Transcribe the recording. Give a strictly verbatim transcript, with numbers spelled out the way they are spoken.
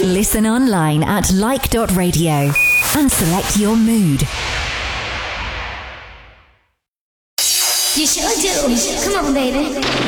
Listen online at like dot radio and select your mood. You sure do. Come on, baby.